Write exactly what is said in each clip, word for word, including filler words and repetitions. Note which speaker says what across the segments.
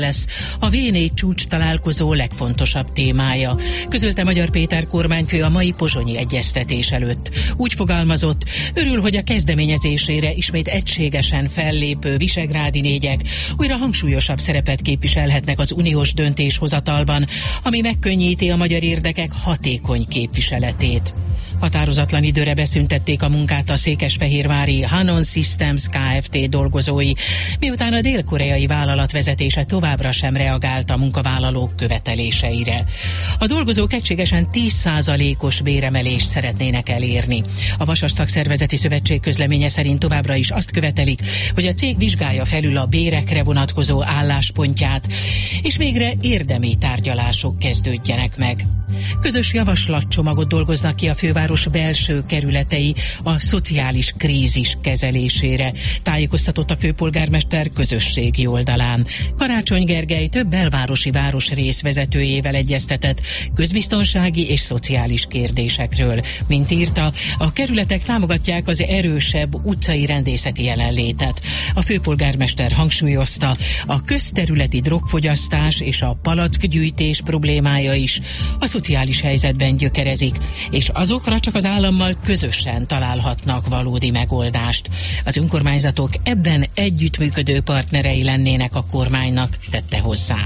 Speaker 1: lesz a vé négy csúcs találkozó legfontosabb témája, közölte Magyar Péter kormányfő a mai pozsonyi egyeztetés előtt. Úgy fogalmazott, örül, hogy a kezdeményezésére ismét egységesen fellépő visegrádi négyek újra hangsúlyosabb szerepet képviselhetnek az uniós döntéshozatalban, ami megkönnyíti a magyar érdekek hatékony képviseletét. Határozatlan időre beszüntették a munkát a székesfehérvári Hanon Systems Kft. Dolgozói, miután a dél-koreai vállalat vezetése továbbra sem reagált a munkavállalók követeléseire. A dolgozók egységesen tíz százalékos béremelést szeretnének elérni. A Vasas Szakszervezeti Szövetség közleménye szerint továbbra is azt követelik, hogy a cég vizsgálja felül a bérekre vonatkozó álláspontját, és végre érdemi tárgyalások kezdődjenek meg. Közös javaslatcsomagot dolgoznak ki a főváros belső kerületei a szociális krízis kezelésére, tájékoztatott a főpolgármester közösségi oldalán. Karácsony Gergely több belvárosi városrész vezetőjével egyeztetett közbiztonsági és szociális kérdésekről. Mint írta, a kerületek támogatják az erősebb utcai rendészeti jelenlétet. A főpolgármester hangsúlyozta, a közterületi drogfogyasztás és a palackgyűjtés problémája is a szociális helyzetben gyökerezik, és azokra csak az állammal közösen találhatnak valódi megoldást. Az önkormányzatok ebben együttműködő partnerei lennének a kormánynak, tette hozzá.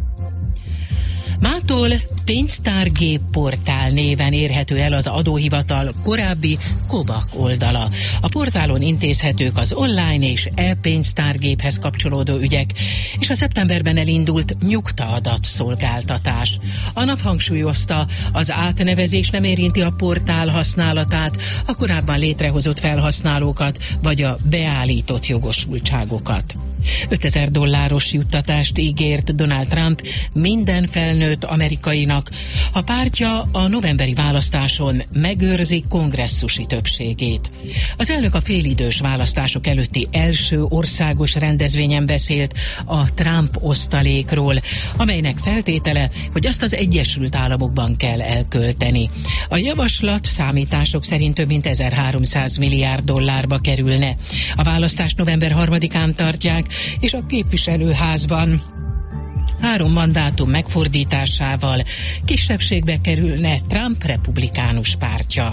Speaker 1: Mától pénztárgép portál néven érhető el az adóhivatal korábbi Kobak oldala. A portálon intézhetők az online és e-pénztárgéphez kapcsolódó ügyek, és a szeptemberben elindult nyugtaadat szolgáltatás. A nap hangsúlyozta, az átnevezés nem érinti a portál használatát, a korábban létrehozott felhasználókat vagy a beállított jogosultságokat. ötezer dolláros juttatást ígért Donald Trump minden felnőtt amerikainak, ha pártja a novemberi választáson megőrzi kongresszusi többségét. Az elnök a félidős választások előtti első országos rendezvényen beszélt a Trump osztalékról, amelynek feltétele, hogy azt az Egyesült Államokban kell elkölteni. A javaslat számítások szerint több mint ezerháromszáz milliárd dollárba kerülne. A választást november harmadikán tartják, és a képviselőházban három mandátum megfordításával kisebbségbe kerülne Trump republikánus pártja.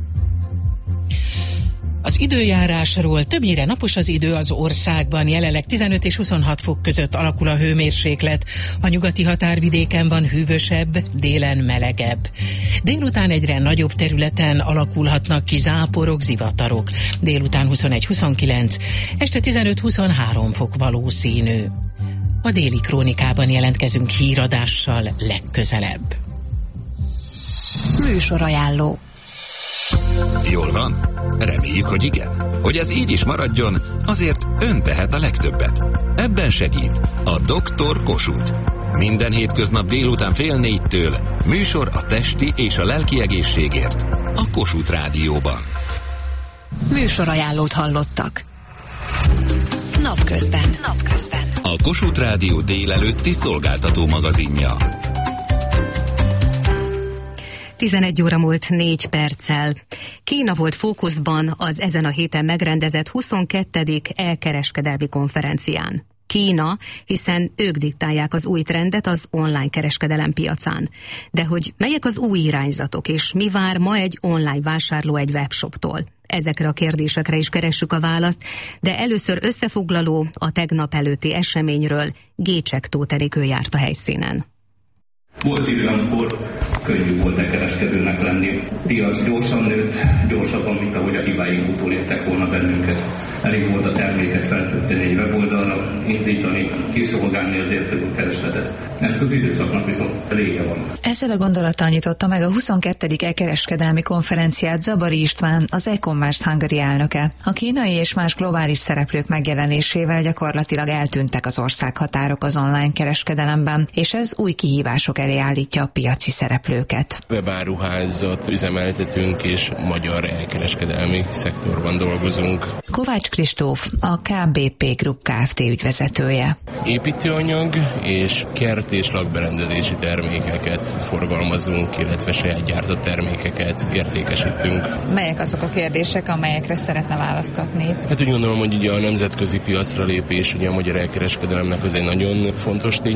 Speaker 1: Az időjárásról: többnyire napos az idő az országban, jelenleg tizenöt és huszonhat fok között alakul a hőmérséklet, a nyugati határvidéken van hűvösebb, délen melegebb. Délután egyre nagyobb területen alakulhatnak ki záporok, zivatarok. Délután huszonegy-huszonkilenc, este tizenöt-huszonhárom fok valószínű. A Déli Krónikában jelentkezünk híradással legközelebb.
Speaker 2: Műsorajánló.
Speaker 3: Jól van? Reméljük, hogy igen. Hogy ez így is maradjon, azért ön tehet a legtöbbet. Ebben segít a doktor Kossuth. Minden hétköznap délután fél négytől műsor a testi és a lelki egészségért a Kossuth Rádióban.
Speaker 2: Műsorajánlót hallottak. Napközben. Napközben.
Speaker 3: A Kossuth Rádió délelőtti szolgáltató magazinja.
Speaker 4: tizenegy óra múlt négy perccel. Kína volt fókuszban az ezen a héten megrendezett huszonkettedik e-kereskedelmi konferencián. Kína, hiszen ők diktálják az új trendet az online kereskedelem piacán. De hogy melyek az új irányzatok, és mi vár ma egy online vásárló egy webshoptól? Ezekre a kérdésekre is keressük a választ, de először összefoglaló a tegnap előtti eseményről. Gécsek Tóth Enikő járt a helyszínen.
Speaker 5: Volt idő, amikor könnyű volt e-kereskedőnek lenni. Piac gyorsan nőtt, gyorsabban, mint ahogy a hibáink utolértek volna bennünket. Elég volt a terméket feltölteni egy weboldalra, indítani, kiszolgálni az érkező keresletet. Ennek az időszaknak viszont vége van.
Speaker 2: Ezzel a gondolattal nyitotta meg a huszonkettedik e-kereskedelmi konferenciát Zabari István, az e-commerce Hungary elnöke. A kínai és más globális szereplők megjelenésével gyakorlatilag eltűntek az országhatárok az online kereskedelemben, és ez új kihívások elé állítja a piaci szereplőket.
Speaker 6: Webáruházat üzemeltetünk, és magyar elkereskedelmi szektorban dolgozunk.
Speaker 2: Kovács Kristóf, a ká bé pé Group Kft. Ügyvezetője.
Speaker 6: Építőanyag és kert- és lakberendezési termékeket forgalmazunk, illetve saját gyártott termékeket értékesítünk.
Speaker 2: Melyek azok a kérdések, amelyekre szeretne választ kapni?
Speaker 6: Hát úgy gondolom, hogy ugye a nemzetközi piacra lépés, ugye a magyar elkereskedelemnek az egy nagyon fontos tény.